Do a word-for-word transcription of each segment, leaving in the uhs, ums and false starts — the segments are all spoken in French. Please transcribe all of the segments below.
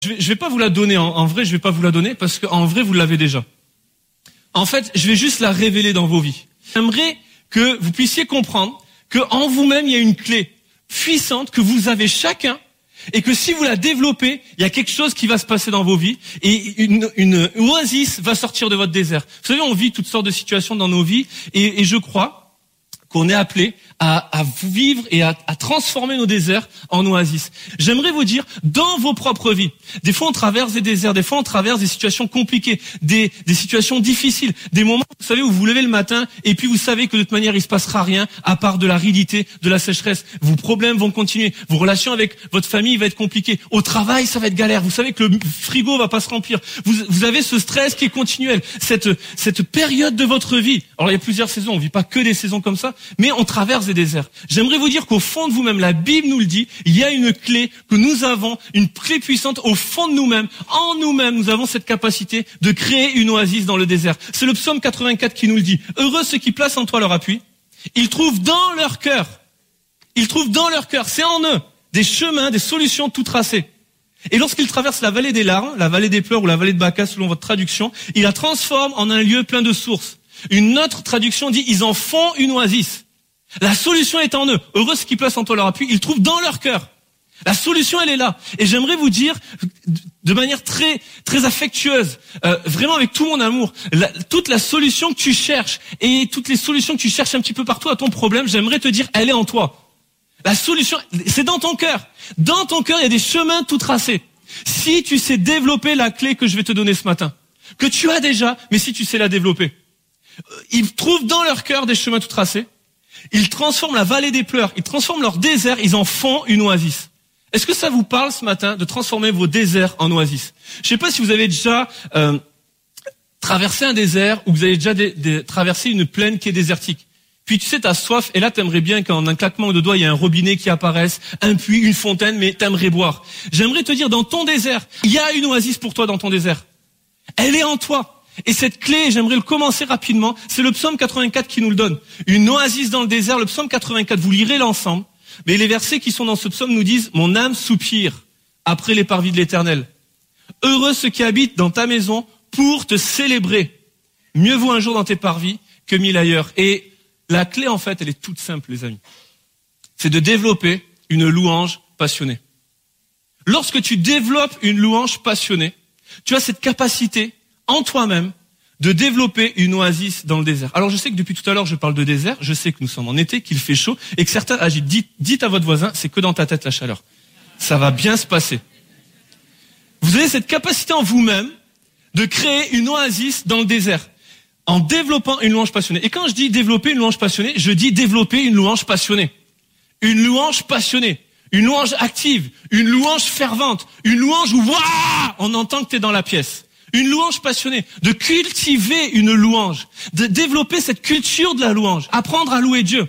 Je vais, je vais pas vous la donner, en, en vrai, je vais pas vous la donner parce qu'en vrai, vous l'avez déjà. En fait, je vais juste la révéler dans vos vies. J'aimerais que vous puissiez comprendre qu'en vous-même, il y a une clé puissante que vous avez chacun et que si vous la développez, il y a quelque chose qui va se passer dans vos vies et une, une oasis va sortir de votre désert. Vous savez, on vit toutes sortes de situations dans nos vies et, et je crois qu'on est appelé à, à vivre et à, à transformer nos déserts en oasis. J'aimerais vous dire, dans vos propres vies, des fois on traverse des déserts, des fois on traverse des situations compliquées, des, des situations difficiles, des moments, vous savez, où vous vous levez le matin et puis vous savez que de toute manière il se passera rien à part de l'aridité, de la sécheresse. Vos problèmes vont continuer, vos relations avec votre famille vont être compliquées, au travail ça va être galère, vous savez que le frigo va pas se remplir, vous, vous avez ce stress qui est continuel, cette, cette période de votre vie. Alors il y a plusieurs saisons, on vit pas que des saisons comme ça, mais on traverse des déserts. J'aimerais vous dire qu'au fond de vous-même, la Bible nous le dit, il y a une clé que nous avons, une clé puissante au fond de nous-mêmes. En nous-mêmes, nous avons cette capacité de créer une oasis dans le désert. C'est le psaume quatre-vingt-quatre qui nous le dit. Heureux ceux qui placent en toi leur appui. Ils trouvent dans leur cœur, ils trouvent dans leur cœur, c'est en eux, des chemins, des solutions tout tracées. Et lorsqu'ils traversent la vallée des larmes, la vallée des pleurs ou la vallée de Baca selon votre traduction, ils la transforment en un lieu plein de sources. Une autre traduction dit, ils en font une oasis. La solution est en eux. Heureux ceux qui placent en toi leur appui, ils trouvent dans leur cœur. La solution, elle est là. Et j'aimerais vous dire, de manière très très affectueuse, euh, vraiment avec tout mon amour, la, toute la solution que tu cherches et toutes les solutions que tu cherches un petit peu partout à ton problème, j'aimerais te dire, elle est en toi. La solution, c'est dans ton cœur. Dans ton cœur, il y a des chemins tout tracés. Si tu sais développer la clé que je vais te donner ce matin, que tu as déjà, mais si tu sais la développer, ils trouvent dans leur cœur des chemins tout tracés. Ils transforment la vallée des pleurs, ils transforment leur désert, ils en font une oasis. Est-ce que ça vous parle ce matin de transformer vos déserts en oasis? Je ne sais pas si vous avez déjà euh, traversé un désert ou vous avez déjà dé, dé, traversé une plaine qui est désertique. Puis tu sais, t'as soif et là t'aimerais bien qu'en un claquement de doigts, il y a un robinet qui apparaisse, un puits, une fontaine, mais t'aimerais boire. J'aimerais te dire, dans ton désert, il y a une oasis pour toi dans ton désert. Elle est en toi. Et cette clé, j'aimerais le commencer rapidement, c'est le psaume quatre-vingt-quatre qui nous le donne. Une oasis dans le désert, le psaume quatre-vingt-quatre, vous lirez l'ensemble. Mais les versets qui sont dans ce psaume nous disent, mon âme soupire après les parvis de l'Éternel. Heureux ceux qui habitent dans ta maison pour te célébrer. Mieux vaut un jour dans tes parvis que mille ailleurs. Et la clé, en fait, elle est toute simple, les amis. C'est de développer une louange passionnée. Lorsque tu développes une louange passionnée, tu as cette capacité en toi-même de développer une oasis dans le désert. Alors je sais que depuis tout à l'heure je parle de désert, je sais que nous sommes en été, qu'il fait chaud et que certains agitent. Dites, dites à votre voisin, c'est que dans ta tête la chaleur. Ça va bien se passer. Vous avez cette capacité en vous-même de créer une oasis dans le désert en développant une louange passionnée. Et quand je dis développer une louange passionnée, je dis développer une louange passionnée. Une louange passionnée, une louange active, une louange fervente, une louange où waouh, on entend que tu es dans la pièce. Une louange passionnée, de cultiver une louange, de développer cette culture de la louange, apprendre à louer Dieu,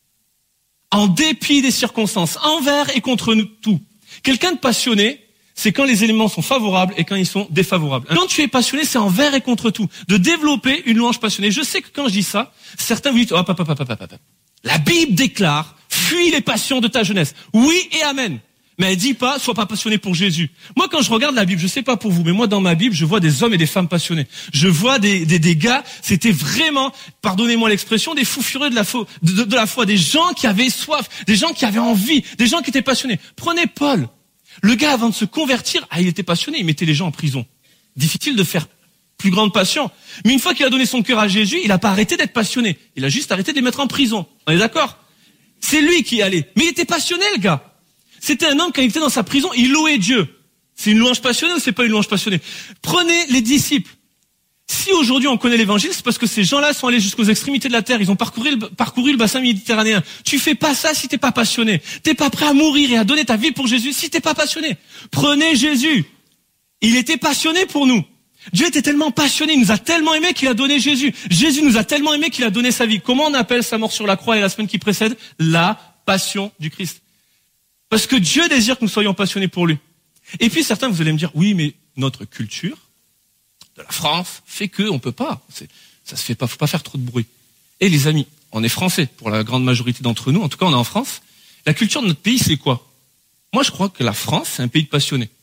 en dépit des circonstances, envers et contre nous tout. Quelqu'un de passionné, c'est quand les éléments sont favorables et quand ils sont défavorables. Quand tu es passionné, c'est envers et contre tout, de développer une louange passionnée. Je sais que quand je dis ça, certains vous disent, oh, papa, papa, papa, papa. La Bible déclare, fuis les passions de ta jeunesse. Oui et amen. Mais elle dit pas, sois pas passionné pour Jésus. Moi, quand je regarde la Bible, je sais pas pour vous, mais moi, dans ma Bible, je vois des hommes et des femmes passionnés. Je vois des, des, des gars, c'était vraiment, pardonnez-moi l'expression, des fous furieux de la, foi, de, de, de la foi, des gens qui avaient soif, des gens qui avaient envie, des gens qui étaient passionnés. Prenez Paul. Le gars, avant de se convertir, ah, il était passionné, il mettait les gens en prison. Difficile de faire plus grande passion. Mais une fois qu'il a donné son cœur à Jésus, il a pas arrêté d'être passionné. Il a juste arrêté de les mettre en prison. On est d'accord? C'est lui qui est allé. Mais il était passionné, le gars. C'était un homme, quand il était dans sa prison, il louait Dieu. C'est une louange passionnée ou c'est pas une louange passionnée? Prenez les disciples. Si aujourd'hui on connaît l'évangile, c'est parce que ces gens-là sont allés jusqu'aux extrémités de la terre. Ils ont parcouru le, parcouru le bassin méditerranéen. Tu fais pas ça si t'es pas passionné. T'es pas prêt à mourir et à donner ta vie pour Jésus si t'es pas passionné. Prenez Jésus. Il était passionné pour nous. Dieu était tellement passionné, il nous a tellement aimé qu'il a donné Jésus. Jésus nous a tellement aimé qu'il a donné sa vie. Comment on appelle sa mort sur la croix et la semaine qui précède? La passion du Christ. Parce que Dieu désire que nous soyons passionnés pour lui. Et puis certains, vous allez me dire, oui, mais notre culture de la France fait que on peut pas. C'est, ça se fait pas, faut pas faire trop de bruit. Et les amis, on est français pour la grande majorité d'entre nous. En tout cas, on est en France. La culture de notre pays, c'est quoi? Moi, je crois que la France, c'est un pays de passionnés.